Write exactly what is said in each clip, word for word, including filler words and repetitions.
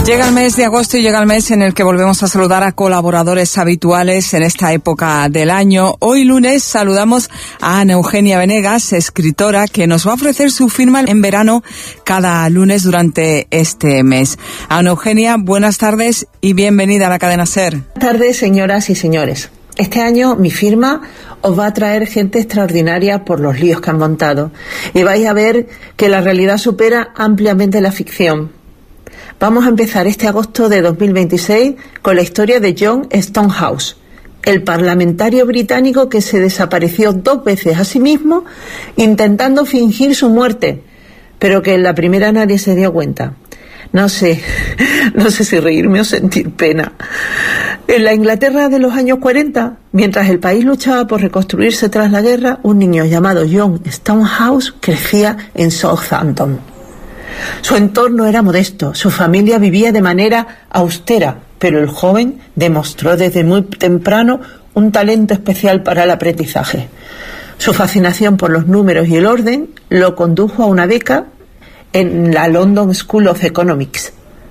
Llega el mes de agosto y llega el mes en el que volvemos a saludar a colaboradores habituales en esta época del año. Hoy lunes saludamos a Ana Eugenia Venegas, escritora, que nos va a ofrecer su firma en verano cada lunes durante este mes. Ana Eugenia, buenas tardes y bienvenida a la cadena SER. Buenas tardes, señoras y señores. Este año mi firma os va a traer gente extraordinaria por los líos que han montado y vais a ver que la realidad supera ampliamente la ficción. Vamos a empezar este agosto de dos mil veintiséis con la historia de John Stonehouse, el parlamentario británico que se desapareció dos veces a sí mismo intentando fingir su muerte, pero que en la primera nadie se dio cuenta. No sé, no sé si reírme o sentir pena. En la Inglaterra de los años cuarenta, mientras el país luchaba por reconstruirse tras la guerra, un niño llamado John Stonehouse crecía en Southampton. Su entorno era modesto, su familia vivía de manera austera, pero el joven demostró desde muy temprano un talento especial para el aprendizaje. Su fascinación por los números y el orden lo condujo a una beca en la London School of Economics.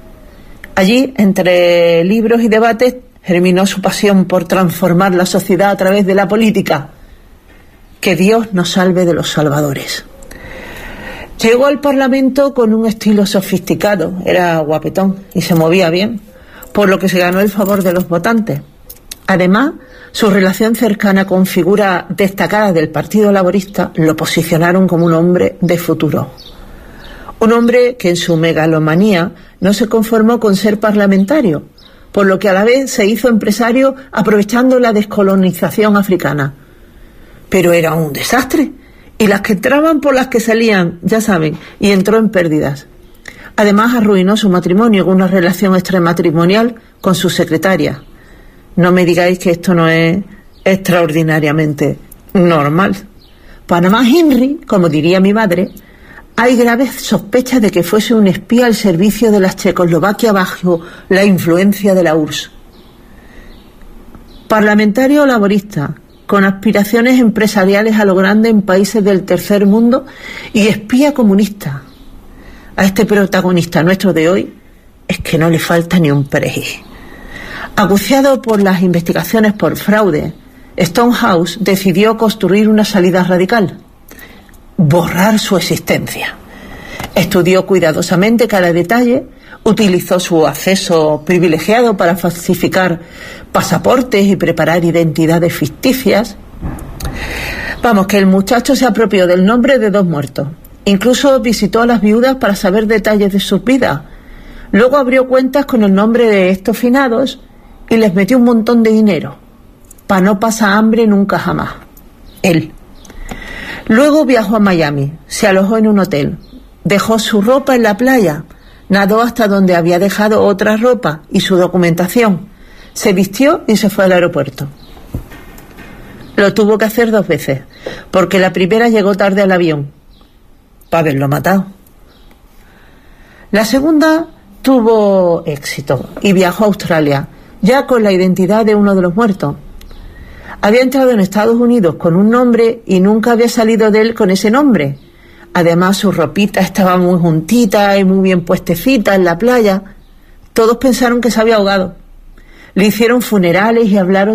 Allí, entre libros y debates, germinó su pasión por transformar la sociedad a través de la política. Que Dios nos salve de los salvadores. Llegó al Parlamento con un estilo sofisticado, era guapetón y se movía bien, por lo que se ganó el favor de los votantes. Además, su relación cercana con figuras destacadas del Partido Laborista lo posicionaron como un hombre de futuro. Un hombre que en su megalomanía no se conformó con ser parlamentario, por lo que a la vez se hizo empresario aprovechando la descolonización africana. Pero era un desastre. Y las que entraban por las que salían, ya saben, y entró en pérdidas. Además arruinó su matrimonio con una relación extramatrimonial con su secretaria. No me digáis que esto no es extraordinariamente normal. Para más Henry, como diría mi madre, hay graves sospechas de que fuese un espía al servicio de la Checoslovaquia bajo la influencia de la U R S S. Parlamentario laborista, con aspiraciones empresariales a lo grande en países del tercer mundo y espía comunista. A este protagonista nuestro de hoy es que no le falta ni un perejil. Acuciado por las investigaciones por fraude, Stonehouse decidió construir una salida radical: borrar su existencia. Estudió cuidadosamente cada detalle, utilizó su acceso privilegiado para falsificar pasaportes y preparar identidades ficticias. Vamos, que el muchacho se apropió del nombre de dos muertos. Incluso visitó a las viudas para saber detalles de sus vidas. Luego abrió cuentas con el nombre de estos finados y les metió un montón de dinero, para no pasar hambre nunca jamás. Él. Luego viajó a Miami, se alojó en un hotel, dejó su ropa en la playa, nadó hasta donde había dejado otra ropa y su documentación, se vistió y se fue al aeropuerto. Lo tuvo que hacer dos veces, porque la primera llegó tarde al avión, para haberlo matado. La segunda tuvo éxito y viajó a Australia, ya con la identidad de uno de los muertos. Había entrado en Estados Unidos con un nombre y nunca había salido de él con ese nombre. Además, su ropita estaba muy juntita y muy bien puestecita en la playa. Todos pensaron que se había ahogado. Le hicieron funerales y hablaron